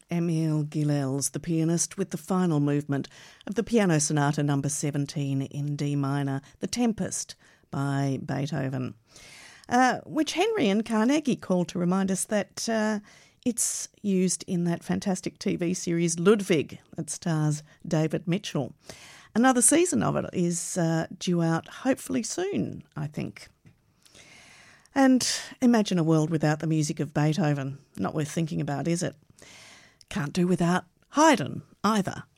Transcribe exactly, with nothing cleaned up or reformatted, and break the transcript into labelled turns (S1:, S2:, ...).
S1: Emil Gilels, the pianist, with the final movement of the Piano Sonata number seventeen in D minor, The Tempest by Beethoven, uh, which Henry and Carnegie called to remind us that uh, it's used in that fantastic T V series Ludwig that stars David Mitchell. Another season of it is uh, due out hopefully soon, I think. And imagine a world without the music of Beethoven. Not worth thinking about, is it? Can't do without Haydn either.